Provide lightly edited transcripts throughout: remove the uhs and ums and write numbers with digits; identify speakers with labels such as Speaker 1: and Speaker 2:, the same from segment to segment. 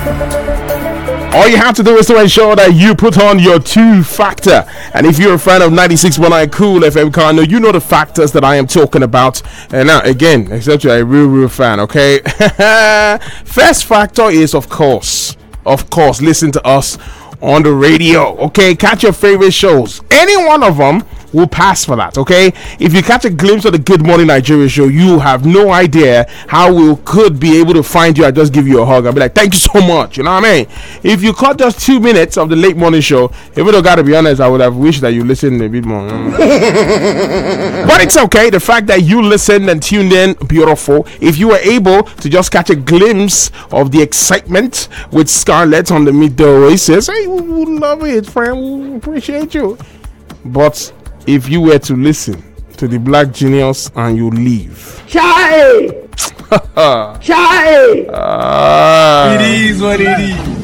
Speaker 1: All you have to do is to ensure that you put on your 2-factor. And if you're a fan of 96.9 Cool FM Kano, you know the factors that I am talking about. And now, again, except you're a real fan, okay? First factor is, of course, listen to us on the radio, okay? Catch your favorite shows. Any one of them will pass for that, okay? If you catch a glimpse of the Good Morning Nigeria show, you have no idea how we could be able to find you and just give you a hug and be like, thank you so much, you know what I mean? If you caught just 2 minutes of the late morning show, even though, gotta be honest, I would have wished that you listened a bit more. But it's okay. The fact that you listened and tuned in, beautiful. If you were able to just catch a glimpse of the excitement with Scarlett on the midday, says, hey, we love it, friend, we appreciate you. But if you were to listen to the Black Genius and you leave,
Speaker 2: Chai!
Speaker 3: It is what it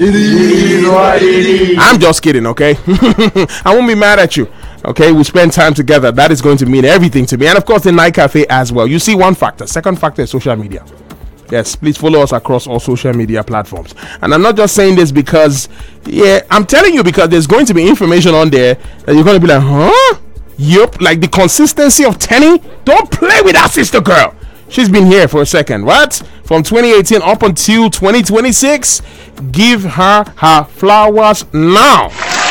Speaker 3: is.
Speaker 1: I'm just kidding, okay? I won't be mad at you. Okay, we spend time together. That is going to mean everything to me. And of course, the Night Cafe as well. You see, one factor. Second factor is social media. Yes, please follow us across all social media platforms. And I'm not just saying this because, I'm telling you because there's going to be information on there that you're going to be like, huh? Yup, like the consistency of Tenny. Don't play with our sister girl. She's been here for a second, what? From 2018 up until 2026. Give her flowers now.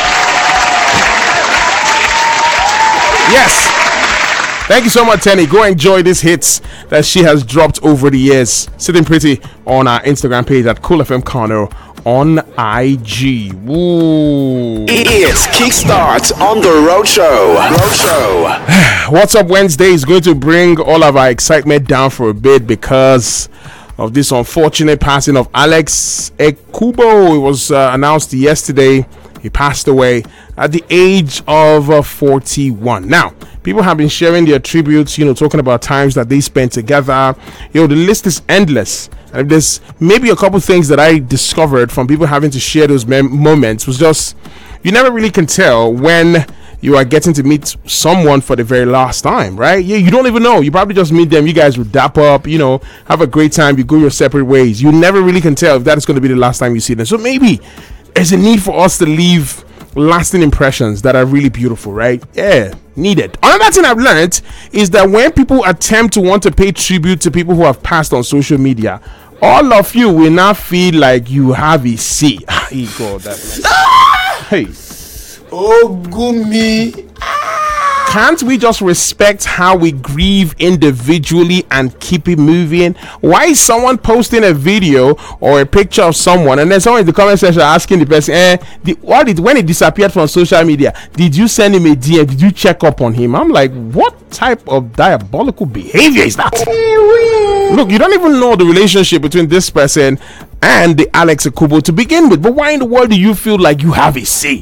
Speaker 1: Yes. Thank you so much, Tenny. Go enjoy these hits that she has dropped over the years. Sitting pretty on our Instagram page at Cool FM Kano on IG. Woo.
Speaker 4: It's Kickstart on the Roadshow.
Speaker 1: What's Up Wednesday is going to bring all of our excitement down for a bit because of this unfortunate passing of Alex Ekubo. It was announced yesterday. He passed away at the age of 41. Now, people have been sharing their tributes, talking about times that they spent together. The list is endless. And there's maybe a couple things that I discovered from people having to share those moments was just, you never really can tell when you are getting to meet someone for the very last time, right? Yeah, you don't even know. You probably just meet them. You guys will dap up, have a great time. You go your separate ways. You never really can tell if that is going to be the last time you see them. So maybe there's a need for us to leave lasting impressions that are really beautiful, right? Yeah, needed. Another thing I've learned is that when people attempt to want to pay tribute to people who have passed on social media, all of you will now feel like you have a say. God, that hey.
Speaker 3: Oh, Gumi.
Speaker 1: Can't we just respect how we grieve individually and keep it moving? Why is someone posting a video or a picture of someone and then someone in the comment section asking the person, when he disappeared from social media, did you send him a DM? Did you check up on him? I'm like, what type of diabolical behavior is that? Look, you don't even know the relationship between this person and the Alex Ekubo to begin with, but why in the world do you feel like you have a say?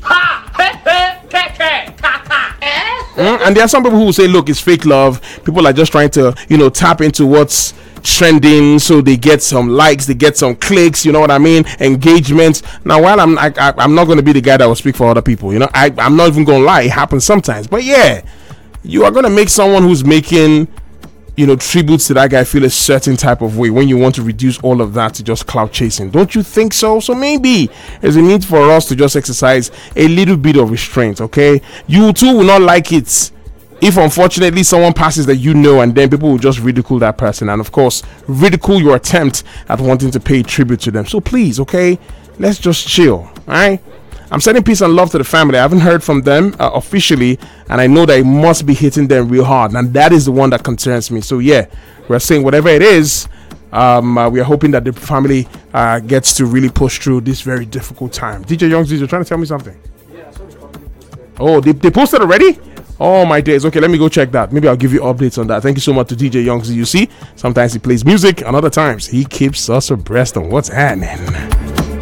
Speaker 1: And there are some people who will say, look, it's fake love. People are just trying to, tap into what's trending so they get some likes, they get some clicks, you know what I mean, engagement. Now, while I'm not going to be the guy that will speak for other people, I'm not even going to lie, it happens sometimes. But yeah, you are going to make someone who's making tributes to that guy feel a certain type of way when you want to reduce all of that to just clout chasing. Don't you think so? So maybe there's a need for us to just exercise a little bit of restraint, okay? You too will not like it if unfortunately someone passes that and then people will just ridicule that person and of course ridicule your attempt at wanting to pay tribute to them. So please, okay, let's just chill, all right? I'm sending peace and love to the family. I haven't heard from them officially, and I know that it must be hitting them real hard, and that is the one that concerns me. So yeah, we're saying whatever it is, we are hoping that the family gets to really push through this very difficult time. DJ Youngs, you're trying to tell me something? Yeah, I saw the family posted. Oh, they posted already? Yes. Oh my days. Okay, let me go check that. Maybe I'll give you updates on that. Thank you so much to DJ Youngs. You see, sometimes he plays music, and other times he keeps us abreast on what's happening.